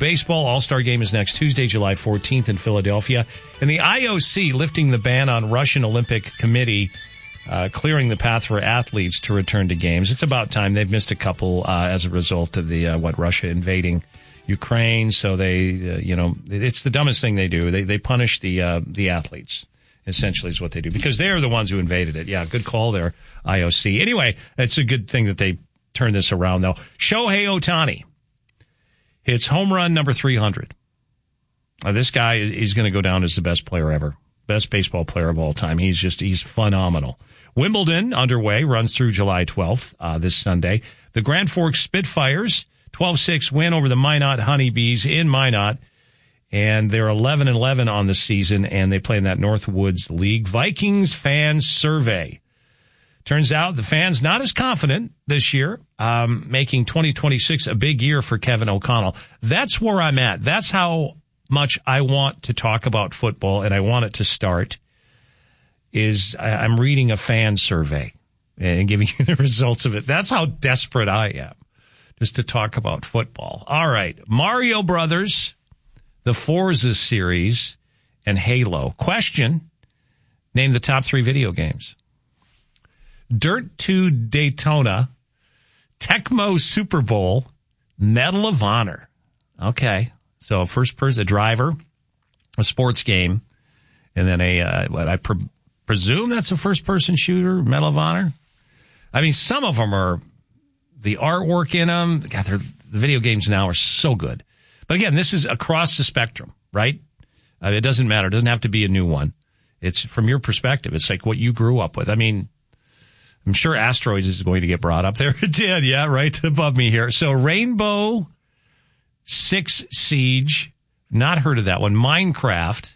baseball. All-Star game is next Tuesday, July 14th in Philadelphia. And the IOC lifting the ban on Russian Olympic Committee, clearing the path for athletes to return to games. It's about time. They've missed a couple as a result of the Russia invading Ukraine. So they, it's the dumbest thing they do. They punish the athletes. Essentially is what they do, because they're the ones who invaded it. Yeah, good call there, IOC. Anyway, it's a good thing that they turned this around, though. Shohei Ohtani hits home run number 300. This guy is going to go down as the best player ever, best baseball player of all time. He's phenomenal. Wimbledon underway, runs through July 12th, this Sunday. The Grand Forks Spitfires, 12-6 win over the Minot Honeybees in Minot. And they're 11-11 on the season, and they play in that Northwoods League. Vikings fan survey. Turns out the fans not as confident this year, making 2026 a big year for Kevin O'Connell. That's where I'm at. That's how much I want to talk about football, and I want it to start, is I'm reading a fan survey and giving you the results of it. That's how desperate I am, just to talk about football. All right, Mario Brothers, the Forza series, and Halo. Question: name the top 3 video games. Dirt 2 Daytona, Tecmo Super Bowl, Medal of Honor. Okay, so a driver, a sports game, and then I presume that's a first-person shooter, Medal of Honor. I mean, some of them are, the artwork in them, God, the video games now are so good. But again, this is across the spectrum, right? It doesn't matter. It doesn't have to be a new one. It's from your perspective. It's like what you grew up with. I mean, I'm sure Asteroids is going to get brought up there. It did, yeah, right above me here. So Rainbow Six Siege, not heard of that one. Minecraft,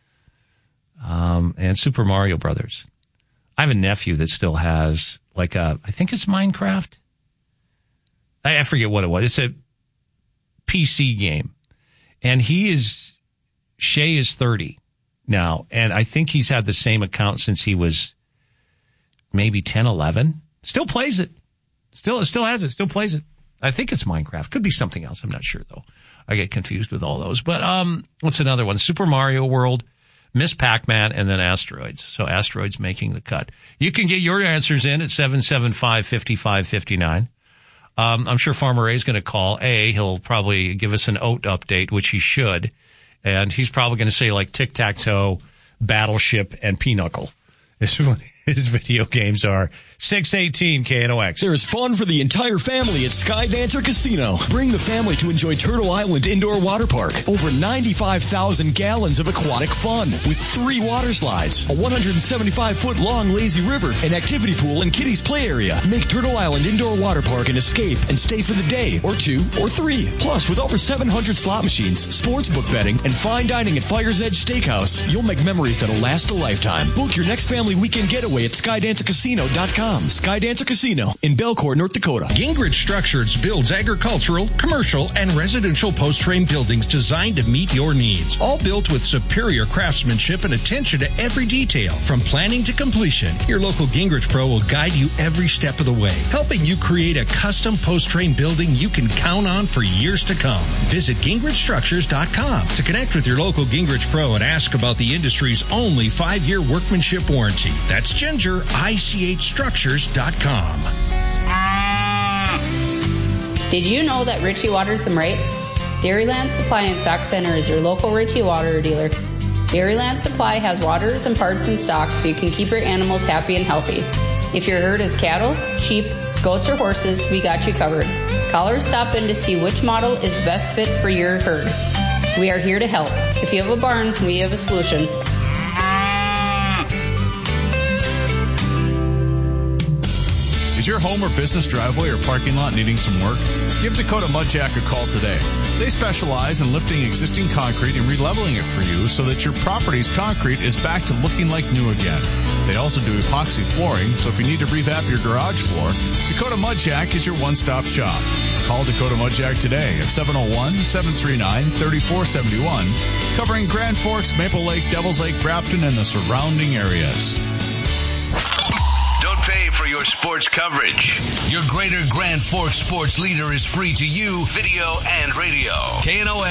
and Super Mario Brothers. I have a nephew that still has I think it's Minecraft. I forget what it was. It's a PC game. And Shay is 30 now. And I think he's had the same account since he was maybe 10, 11. Still plays it. Still has it. Still plays it. I think it's Minecraft. Could be something else. I'm not sure, though. I get confused with all those. But what's another one? Super Mario World, Miss Pac-Man, and then Asteroids. So Asteroids making the cut. You can get your answers in at 775-5559. I'm sure Farmer Ray's going to call. He'll probably give us an oat update, which he should. And he's probably going to say like Tic-Tac-Toe, Battleship, and Pinochle. This is what his video games are. 618 KNOX. There's fun for the entire family at Skydancer Casino. Bring the family to enjoy Turtle Island Indoor Water Park. Over 95,000 gallons of aquatic fun with 3 water slides, a 175-foot long lazy river, an activity pool, and kiddies play area. Make Turtle Island Indoor Water Park an escape and stay for the day or 2 or 3. Plus, with over 700 slot machines, sportsbook betting, and fine dining at Fire's Edge Steakhouse, you'll make memories that'll last a lifetime. Book your next family weekend getaway at SkydancerCasino.com. Skydancer Casino in Belcourt, North Dakota. Gingrich Structures builds agricultural, commercial, and residential post-frame buildings designed to meet your needs. All built with superior craftsmanship and attention to every detail. From planning to completion, your local Gingrich Pro will guide you every step of the way, helping you create a custom post-frame building you can count on for years to come. Visit GingrichStructures.com to connect with your local Gingrich Pro and ask about the industry's only 5-year workmanship warranty. That's GingerICHStructures.com. Did you know that Ritchie waters them right? Dairyland Supply and Stock Center is your local Ritchie water dealer. Dairyland Supply has waters and parts in stock so you can keep your animals happy and healthy. If your herd is cattle, sheep, goats, or horses, we got you covered. Call or stop in to see which model is best fit for your herd. We are here to help. If you have a barn, we have a solution. Is your home or business driveway or parking lot needing some work? Give Dakota Mudjack a call today. They specialize in lifting existing concrete and releveling it for you so that your property's concrete is back to looking like new again. They also do epoxy flooring, so if you need to revamp your garage floor, Dakota Mudjack is your one-stop shop. Call Dakota Mudjack today at 701-739-3471, covering Grand Forks, Maple Lake, Devils Lake, Grafton, and the surrounding areas. Don't pay for your sports coverage. Your Greater Grand Forks sports leader is free to you, video and radio. KNOX.